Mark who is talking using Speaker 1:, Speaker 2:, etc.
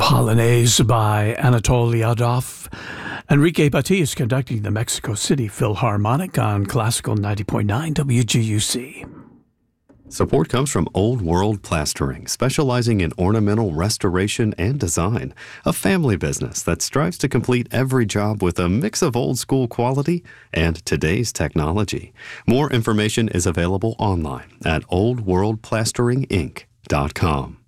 Speaker 1: Polonaise by Anatol Lyadov. Enrique Bati is conducting the Mexico City Philharmonic on Classical 90.9 WGUC.
Speaker 2: Support comes from Old World Plastering, specializing in ornamental restoration and design, a family business that strives to complete every job with a mix of old school quality and today's technology. More information is available online at oldworldplasteringinc.com.